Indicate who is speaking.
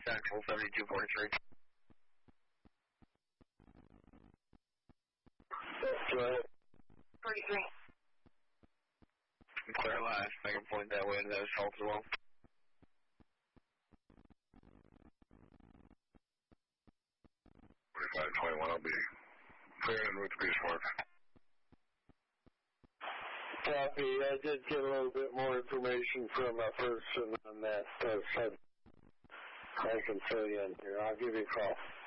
Speaker 1: Actual 7243.
Speaker 2: Right.
Speaker 1: 33. Clear last. I can point that way to those faults as well.
Speaker 3: I'll be clearing with the beach mark.
Speaker 2: Copy. I did get a little bit more information from a person on that, so I can fill you in here. I'll give you a call.